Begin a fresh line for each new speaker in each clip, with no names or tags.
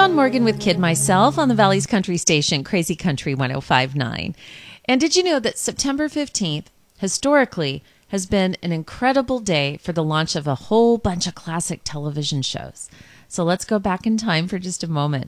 John Morgan with Kid Myself on the Valley's country station, Crazy Country 105.9. And did you know that September 15th, historically, has been an incredible day for the launch of a whole bunch of classic television shows? So let's go back in time for just a moment.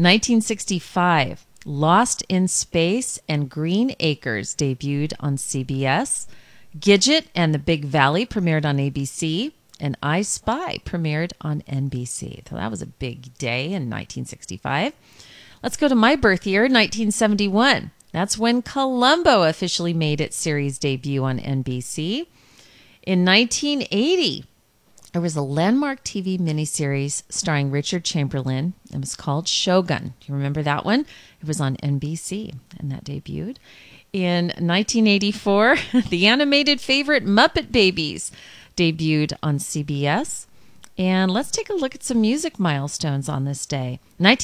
1965, Lost in Space and Green Acres debuted on CBS. Gidget and the Big Valley premiered on ABC. And I Spy premiered on NBC. So that was a big day in 1965. Let's go to my birth year, 1971. That's when Columbo officially made its series debut on NBC. In 1980, there was a landmark TV miniseries starring Richard Chamberlain. It was called Shogun. Do you remember that one? It was on NBC, and that debuted. In 1984, the animated favorite Muppet Babies debuted on CBS. And let's take a look at some music milestones on this day.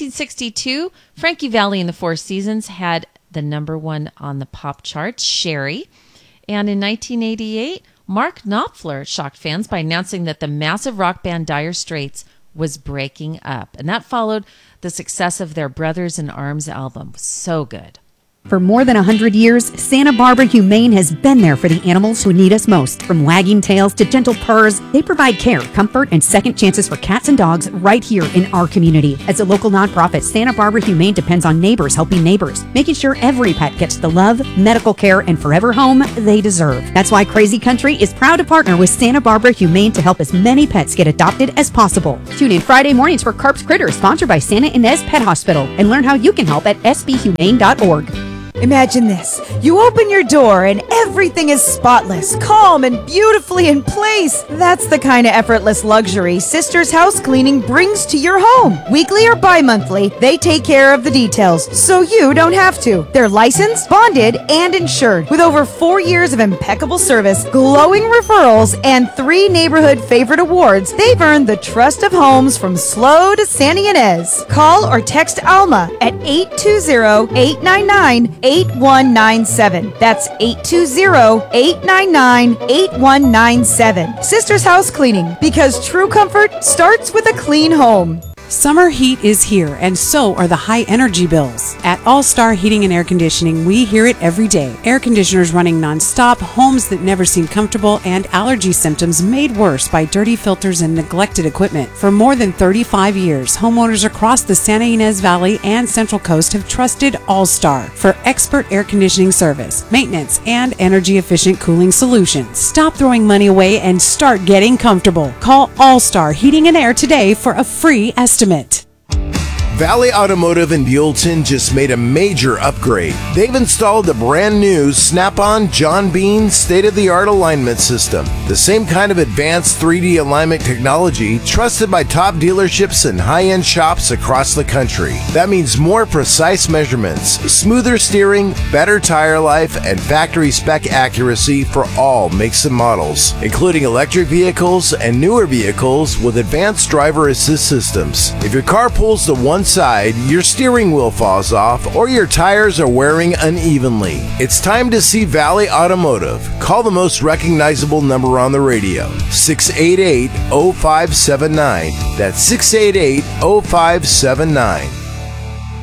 1962, Frankie Valli and the Four Seasons had the number one on the pop charts, Sherry. And in 1988, Mark Knopfler shocked fans by announcing that the massive rock band Dire Straits was breaking up. And that followed the success of their Brothers in Arms album. So good.
For more than 100 years, Santa Barbara Humane has been there for the animals who need us most. From wagging tails to gentle purrs, they provide care, comfort, and second chances for cats and dogs right here in our community. As a local nonprofit, Santa Barbara Humane depends on neighbors helping neighbors, making sure every pet gets the love, medical care, and forever home they deserve. That's why Crazy Country is proud to partner with Santa Barbara Humane to help as many pets get adopted as possible. Tune in Friday mornings for Carp's Critters, sponsored by Santa Ynez Pet Hospital, and learn how you can help at sbhumane.org.
Imagine this. You open your door and everything is spotless, calm, and beautifully in place. That's the kind of effortless luxury Sisters House Cleaning brings to your home. Weekly or bi-monthly, they take care of the details, so you don't have to. They're licensed, bonded, and insured. With over 4 years of impeccable service, glowing referrals, and 3 neighborhood favorite awards, they've earned the trust of homes from SLO to Santa Ynez. Call or text Alma at 820-899-8197. That's 820-899-8197. Sisters House Cleaning, because true comfort starts with a clean home.
Summer heat is here, and so are the high energy bills. At All Star Heating and Air Conditioning, we hear it every day. Air conditioners running nonstop, homes that never seem comfortable, and allergy symptoms made worse by dirty filters and neglected equipment. For more than 35 years, homeowners across the Santa Ynez Valley and Central Coast have trusted All Star for expert air conditioning service, maintenance, and energy-efficient cooling solutions. Stop throwing money away and start getting comfortable. Call All Star Heating and Air today for a free estimate.
Valley Automotive in Buellton just made a major upgrade. They've installed the brand new Snap-on John Bean state-of-the-art alignment system. The same kind of advanced 3D alignment technology trusted by top dealerships and high-end shops across the country. That means more precise measurements, smoother steering, better tire life, and factory spec accuracy for all makes and models, including electric vehicles and newer vehicles with advanced driver assist systems. If your car pulls to one side, your steering wheel falls off, or your tires are wearing unevenly, it's time to see Valley Automotive. Call the most recognizable number on the radio, 688-0579. That's 688-0579.